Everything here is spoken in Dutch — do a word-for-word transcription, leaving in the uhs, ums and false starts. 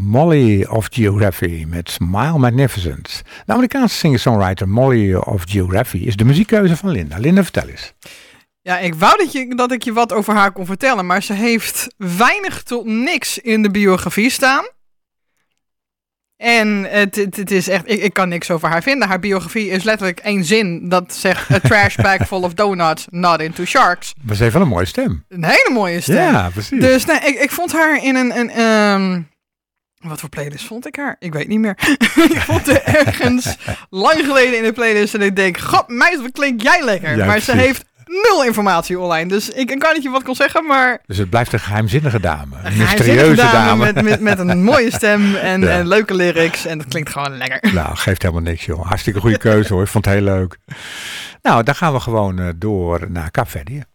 Molly of Geography met Smile Magnificent. De Amerikaanse singer-songwriter Molly of Geography is de muziekkeuze van Linda. Linda, vertel eens. Ja, ik wou dat, je, dat ik je wat over haar kon vertellen, maar ze heeft weinig tot niks in de biografie staan. En het, het, het is echt, ik, ik kan niks over haar vinden. Haar biografie is letterlijk één zin dat zegt: a trash bag full of donuts, not into sharks. Maar ze heeft wel een mooie stem. Een hele mooie stem. Ja, precies. Dus nee, ik, ik vond haar in een, een um, wat voor playlist vond ik haar? Ik weet niet meer. Ik vond haar ergens lang geleden in de playlist en ik denk: god meid, wat klink jij lekker. Ja, maar ze precies. heeft nul informatie online. Dus ik, ik kan niet je wat kon zeggen, maar... Dus het blijft een geheimzinnige dame. Een Een mysterieuze dame. dame. Met, met, met een mooie stem en, Ja. en leuke lyrics. En dat klinkt gewoon lekker. Nou, geeft helemaal niks, joh. Hartstikke goede keuze, hoor. Ik vond het heel leuk. Nou, dan gaan we gewoon uh, door naar Kaapverdië.